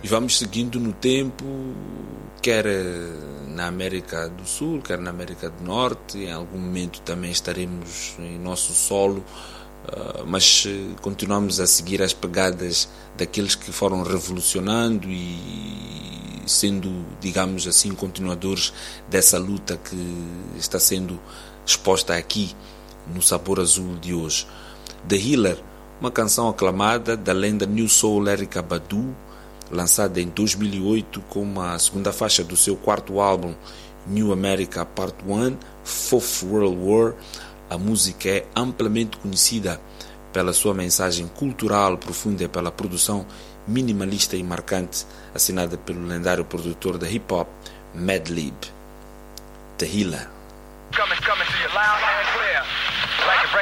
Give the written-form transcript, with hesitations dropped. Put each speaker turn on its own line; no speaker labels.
E vamos seguindo no tempo, quer na América do Sul, quer na América do Norte. Em algum momento também estaremos em nosso solo, mas continuamos a seguir as pegadas daqueles que foram revolucionando e sendo, digamos assim, continuadores dessa luta que está sendo exposta aqui no Sabor Azul de hoje. The Healer, uma canção aclamada da lenda New Soul Erykah Badu, lançada em 2008 como a segunda faixa do seu quarto álbum New America Part 1, Fourth World War. A música é amplamente conhecida pela sua mensagem cultural profunda e pela produção minimalista e marcante assinada pelo lendário produtor da hip-hop Madlib. The Healer.
Coming to you loud and clear, like a